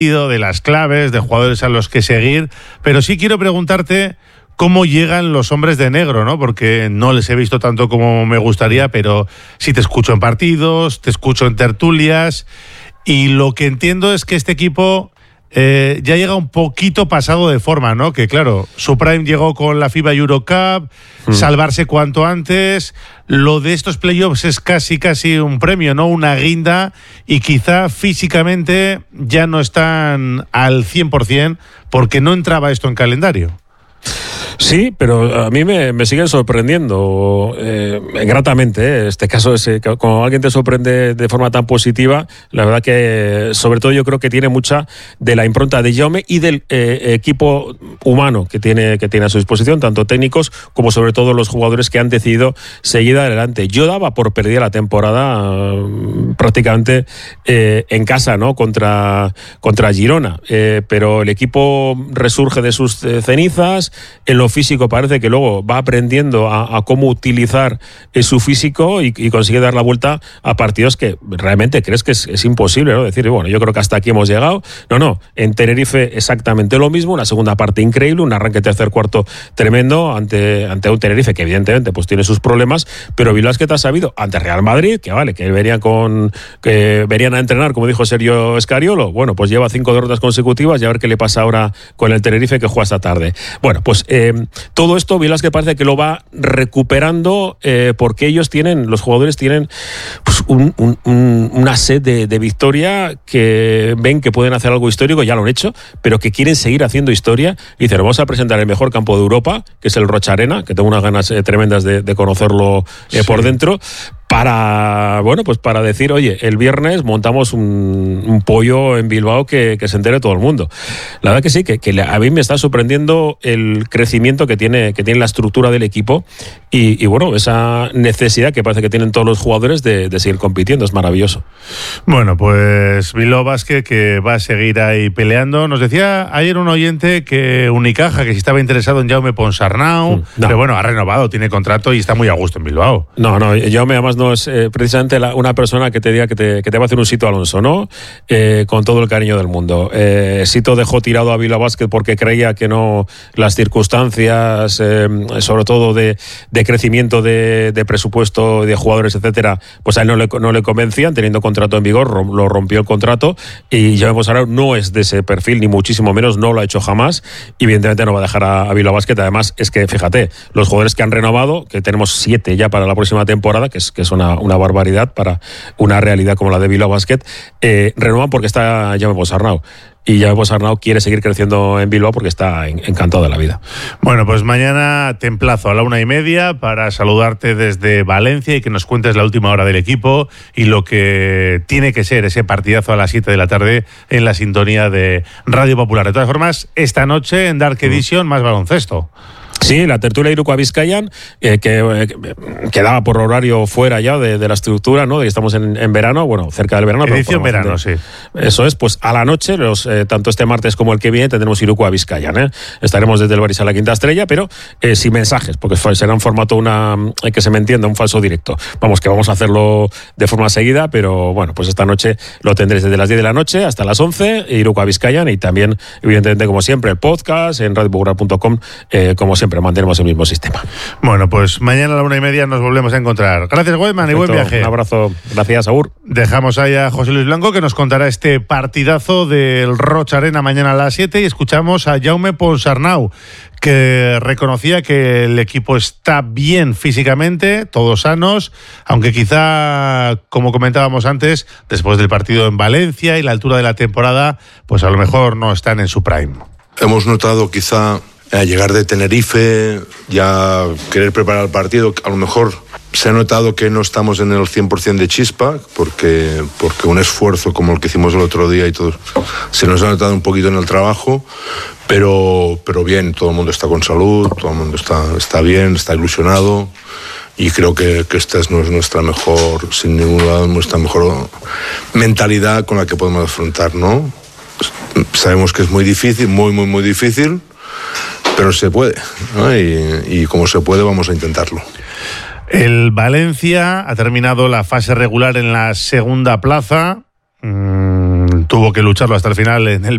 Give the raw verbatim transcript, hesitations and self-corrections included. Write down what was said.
de las claves, de jugadores a los que seguir, pero sí quiero preguntarte cómo llegan los hombres de negro, ¿no? Porque no les he visto tanto como me gustaría, pero sí te escucho en partidos, te escucho en tertulias, y lo que entiendo es que este equipo eh, ya llega un poquito pasado de forma, ¿no? Que claro, su prime llegó con la FIBA Eurocup, mm. salvarse cuanto antes. Lo de estos playoffs es casi casi un premio, ¿no? Una guinda, y quizá físicamente ya no están al cien por ciento porque no entraba esto en calendario. Sí, pero a mí me, me siguen sorprendiendo eh, gratamente. ¿eh? Este caso es eh, cuando alguien te sorprende de forma tan positiva, la verdad que sobre todo yo creo que tiene mucha de la impronta de Jaume y del eh, equipo humano que tiene, que tiene a su disposición, tanto técnicos como sobre todo los jugadores que han decidido seguir adelante. Yo daba por perdida la temporada uh, prácticamente eh, en casa, ¿no? Contra, contra Girona, eh, pero el equipo resurge de sus eh, cenizas. En lo físico parece que luego va aprendiendo a, a cómo utilizar eh, su físico y, y consigue dar la vuelta a partidos que realmente crees que es, es imposible, ¿no? Decir, bueno, yo creo que hasta aquí hemos llegado. No, no, en Tenerife exactamente lo mismo, una segunda parte increíble, un arranque tercer cuarto tremendo ante, ante un Tenerife que evidentemente pues tiene sus problemas, pero Bilbao Basket ha sabido ante Real Madrid, que vale, que venían con que venían a entrenar, como dijo Sergio Escariolo, bueno, pues lleva cinco derrotas consecutivas y a ver qué le pasa ahora con el Tenerife que juega esta tarde. Bueno, pues eh, todo esto, Bilbao que parece que lo va recuperando eh, porque ellos tienen, los jugadores tienen pues, un, un, un, una sed de, de victoria, que ven que pueden hacer algo histórico, ya lo han hecho, pero que quieren seguir haciendo historia y dicen, vamos a presentar el mejor campo de Europa, que es el Rocha Arena, que tengo unas ganas eh, tremendas de, de conocerlo eh, sí. por dentro, para, bueno, pues para decir, oye, el viernes montamos un, un pollo en Bilbao que, que se entere todo el mundo. La verdad que sí, que, que a mí me está sorprendiendo el crecimiento que tiene, que tiene la estructura del equipo y, y bueno, esa necesidad que parece que tienen todos los jugadores de, de seguir compitiendo, es maravilloso. Bueno, pues Bilbao Basket que va a seguir ahí peleando. Nos decía ayer un oyente que Unicaja, que si estaba interesado en Jaume Ponsarnau, no. pero bueno, ha renovado, tiene contrato y está muy a gusto en Bilbao. No, no, Jaume además no es eh, precisamente la, una persona que te diga que te, que te va a hacer un Sito Alonso, ¿no? Eh, con todo el cariño del mundo. Eh, Sito dejó tirado a Bilbao Basket porque creía que no, las circunstancias, eh, sobre todo de, de crecimiento de, de presupuesto de jugadores, etcétera, pues a él no le, no le convencían, teniendo contrato en vigor, rom, lo rompió el contrato y ya vemos ahora, no es de ese perfil, ni muchísimo menos, no lo ha hecho jamás, y evidentemente no va a dejar a, a Bilbao Basket. Además, es que, fíjate, los jugadores que han renovado, que tenemos siete ya para la próxima temporada, que es, que es una, una barbaridad para una realidad como la de Bilbao Basket, eh, renuevan porque está Jaume Ponsarnau. Y Jaume Ponsarnau quiere seguir creciendo en Bilbao porque está encantado de la vida. Bueno, pues mañana te emplazo a la una y media para saludarte desde Valencia y que nos cuentes la última hora del equipo y lo que tiene que ser ese partidazo a las siete de la tarde en la sintonía de Radio Popular. De todas formas, esta noche en Dark Edition, más baloncesto. Sí, la tertulia Irukoa Bizkaian, eh, que eh, quedaba por horario fuera ya de, de la estructura, ¿no? De que estamos en, en verano, bueno, cerca del verano. Edición pero, verano, sí. Eso es, pues a la noche, los, eh, tanto este martes como el que viene, tendremos Irukoa Bizkaian, ¿eh? Estaremos desde el Baris a la Quinta Estrella, pero eh, sin mensajes, porque será un formato, una eh, que se me entienda, un falso directo. Vamos, que vamos a hacerlo de forma seguida, pero bueno, pues esta noche lo tendréis desde las diez de la noche hasta las once, Irukoa Bizkaian, y también, evidentemente, como siempre, el podcast en radio popular punto com, eh, como siempre, mantenemos el mismo sistema. Bueno, pues mañana a la una y media nos volvemos a encontrar. Gracias, Weidman, y buen viaje. Un abrazo. Gracias, Agur. Dejamos ahí a José Luis Blanco, que nos contará este partidazo del Rocha Arena mañana a las siete, y escuchamos a Jaume Ponsarnau, que reconocía que el equipo está bien físicamente, todos sanos, aunque quizá, como comentábamos antes, después del partido en Valencia y la altura de la temporada, pues a lo mejor no están en su prime. Hemos notado quizá a llegar de Tenerife, ya querer preparar el partido, a lo mejor se ha notado que no estamos en el cien por ciento de chispa, porque, porque un esfuerzo como el que hicimos el otro día y todo, se nos ha notado un poquito en el trabajo, pero, pero bien, todo el mundo está con salud, todo el mundo está, está bien, está ilusionado, y creo que, que esta es nuestra mejor, sin ningún lado, nuestra mejor mentalidad con la que podemos afrontar, ¿no? Sabemos que es muy difícil, muy, muy, muy difícil, pero se puede, ¿no? y, y como se puede vamos a intentarlo. El Valencia ha terminado la fase regular en la segunda plaza. Mm, tuvo que lucharlo hasta el final en el